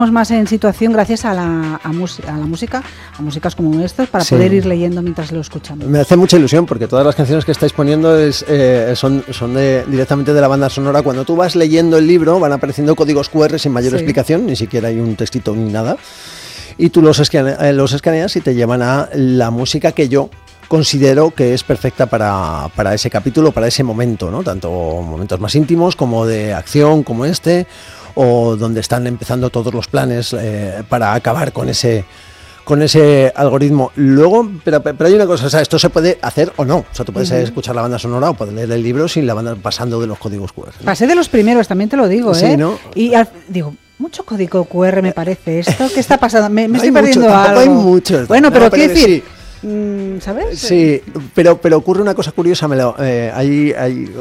más en situación gracias a la música, a músicas como estos, para poder ir leyendo mientras lo escuchamos. Me hace mucha ilusión porque todas las canciones que estáis poniendo son directamente de la banda sonora. Cuando tú vas leyendo el libro van apareciendo códigos QR sin mayor explicación, ni siquiera hay un textito ni nada, y tú los escaneas y te llevan a la música que yo considero que es perfecta para ese capítulo, para ese momento, ¿no? Tanto momentos más íntimos como de acción como este, o donde están empezando todos los planes para acabar con ese algoritmo. Luego, pero hay una cosa, o sea, esto se puede hacer o no. O sea, tú puedes escuchar la banda sonora o puedes leer el libro sin la banda pasando de los códigos QR, ¿no? Pasé de los primeros, también te lo digo, sí, ¿no? Y digo, mucho código QR me parece esto. ¿Qué está pasando? Me estoy perdiendo algo. Hay muchos. Bueno, pero quiero decir... Sí. ¿Sabes? Sí, pero ocurre una cosa curiosa. Hay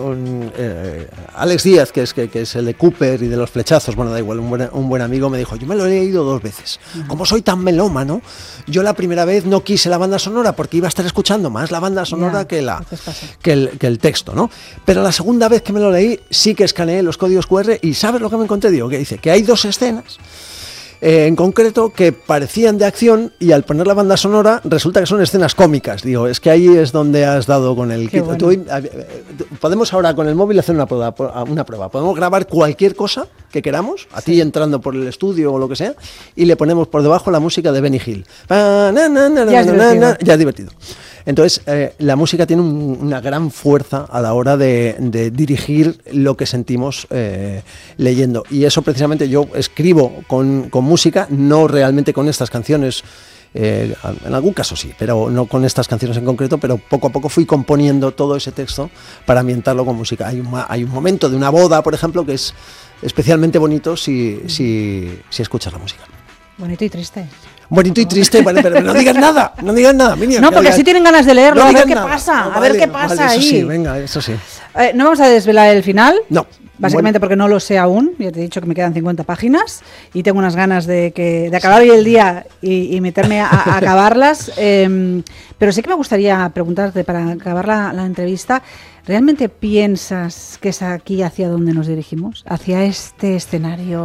Alex Díaz, que es el de Cooper y de los flechazos, bueno, da igual, un buen amigo, me dijo, yo me lo he leído 2 veces. Como soy tan melómano, yo la primera vez no quise la banda sonora porque iba a estar escuchando más la banda sonora que el texto, ¿no? Pero la segunda vez que me lo leí, sí que escaneé los códigos QR y ¿sabes lo que me encontré? Digo, que dice que hay 2 escenas en concreto que parecían de acción y al poner la banda sonora resulta que son escenas cómicas. Digo, es que ahí es donde has dado con el... Bueno. Podemos ahora con el móvil hacer una prueba. Podemos grabar cualquier cosa que queramos, a ti entrando por el estudio o lo que sea, y le ponemos por debajo la música de Benny Hill. Ya es divertido. Entonces, la música tiene una gran fuerza a la hora de dirigir lo que sentimos leyendo. Y eso precisamente yo escribo con música, no realmente con estas canciones. En algún caso sí, pero no con estas canciones en concreto, pero poco a poco fui componiendo todo ese texto para ambientarlo con música. Hay un momento de una boda, por ejemplo, que es especialmente bonito si escuchas la música. Bonito y triste. Bonito y triste, vale, pero no digas nada, Miriam. No, porque así tienen ganas de leerlo, no a ver qué pasa, no, a ver qué pasa vale, ahí. Eso sí, venga, eso sí. ¿No vamos a desvelar el final? No. Básicamente porque no lo sé aún, ya te he dicho que me quedan 50 páginas y tengo unas ganas de acabar hoy el día y meterme a acabarlas, pero sí que me gustaría preguntarte para acabar la entrevista, ¿realmente piensas que es aquí hacia donde nos dirigimos? ¿Hacia este escenario?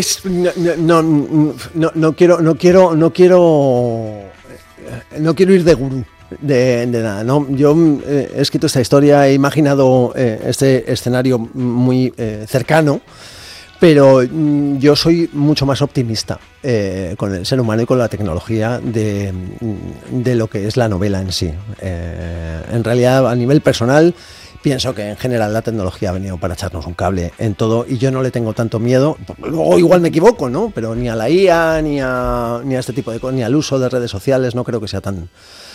No quiero ir de gurú. De nada, ¿no? Yo he escrito esta historia, he imaginado este escenario muy cercano, pero yo soy mucho más optimista con el ser humano y con la tecnología de lo que es la novela en sí. En realidad, a nivel personal, pienso que en general la tecnología ha venido para echarnos un cable en todo y yo no le tengo tanto miedo. Luego igual me equivoco, ¿no? Pero ni a la IA, ni a este tipo de cosas, ni al uso de redes sociales, no creo que sea tan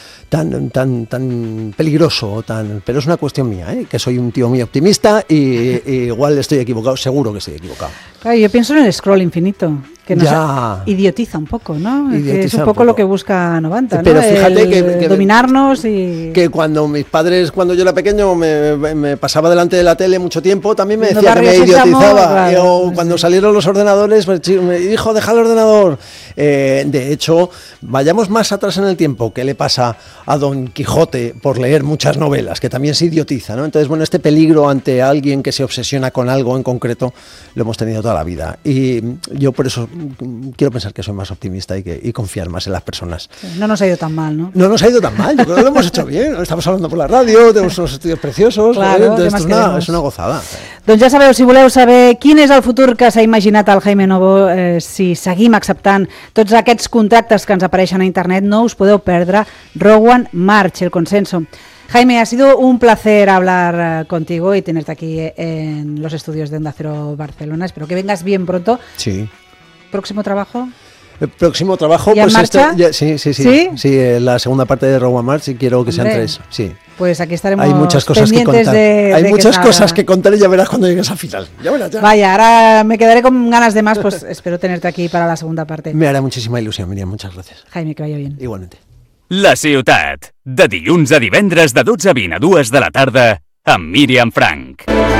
peligroso, pero es una cuestión mía, que soy un tío muy optimista y igual estoy equivocado, seguro que estoy equivocado. Claro, yo pienso en el scroll infinito, que nos idiotiza un poco, ¿no? Que es un poco lo que busca Novanta, ¿no? Pero fíjate que dominarnos y... Que cuando mis padres, cuando yo era pequeño, me pasaba delante de la tele mucho tiempo, también me decía que me idiotizaba. Claro, cuando salieron los ordenadores, hijo, deja el ordenador. De hecho, vayamos más atrás en el tiempo. ¿Qué le pasa a Don Quijote por leer muchas novelas? Que también se idiotiza, ¿no? Entonces, bueno, este peligro ante alguien que se obsesiona con algo en concreto, lo hemos tenido toda la vida. Y yo por eso quiero pensar que soy más optimista y confiar más en las personas. Sí, no nos ha ido tan mal, ¿no? No nos ha ido tan mal, yo creo que lo hemos hecho bien. Estamos hablando por la radio, tenemos unos estudios preciosos. Claro, és una gozada. Doncs ja sabeu, si voleu saber quin és el futur que s'ha imaginat el Jaime Novo, si seguim acceptant tots aquests contractes que ens apareixen a internet, no us podeu perdre Rogue One March, el consenso. Jaime, ha sido un placer hablar contigo y tenerte aquí en los estudios de Onda Cero Barcelona. Espero que vengas bien pronto. Sí. ¿Próximo trabajo? El próximo trabajo, ¿Ya pues en marcha? Sí, la segunda parte de Rogue One March, y quiero que sean 3. Sí. Pues aquí estaremos. Hay muchas cosas que contar. Hay muchas cosas que contar y ya verás cuando llegues al final. Ya verás, ya. Vaya, ahora me quedaré con ganas de más, pues espero tenerte aquí para la segunda parte. Me hará muchísima ilusión, Miriam, muchas gracias. Jaime, que vaya bien. Igualmente. La Ciutat, de dilluns a divendres de 12 a 20 a 2 de la tarda, amb Míriam Frank.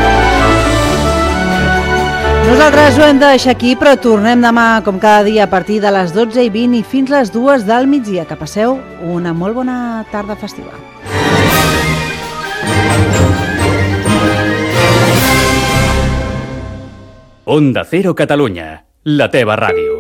Nosaltres ho hem de deixar aquí, però tornem demà, com cada dia, a partir de les 12:20 i fins les 2 del migdia. Que passeu una molt bona tarda festiva. Onda Cero Catalunya, la teva ràdio.